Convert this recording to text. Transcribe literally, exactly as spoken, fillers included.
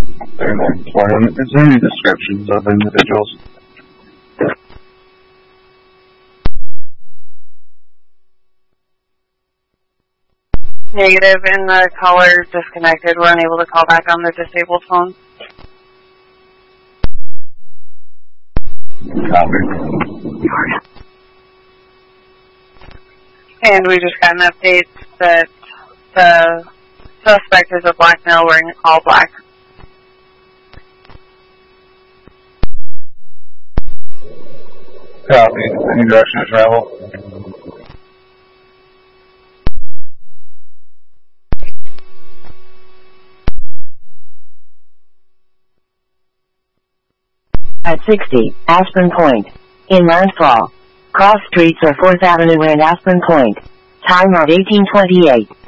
Their employment. Is there any descriptions of individuals? Negative, and the caller disconnected. We're unable to call back on the disabled phone. Copy. And we just got an update that the suspect is a black male wearing all black. Copy. Any direction of travel? At sixty, Aspen Point. In landfall. Cross streets are fourth Avenue and Aspen Point. Time of eighteen twenty-eight.